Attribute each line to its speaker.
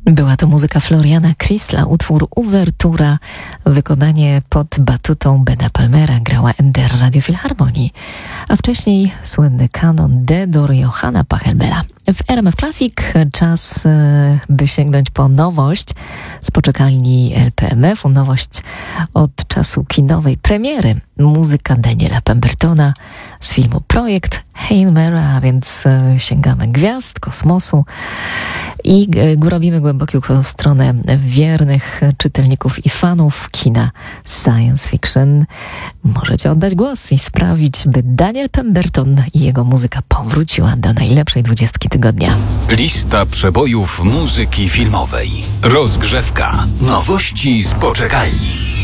Speaker 1: Była to muzyka Floriana Kristla, utwór Uwertura, wykonanie pod batutą Bena Palmera, grała Ender Radiofilharmonii, a wcześniej słynny kanon D-dur Johanna Pachelbela. W RMF Classic czas, by sięgnąć po nowość z poczekalni LPMF-u, nowość od czasu kinowej premiery. Muzyka Daniela Pembertona z filmu Projekt Hail Mary, a więc sięgamy gwiazd, kosmosu i robimy głęboki ukłon w stronę wiernych czytelników i fanów kina science fiction. Możecie oddać głos i sprawić, by Daniel Pemberton i jego muzyka powróciła do najlepszej 20 tygodnia.
Speaker 2: Lista przebojów muzyki filmowej. Rozgrzewka. Nowości z poczekalni.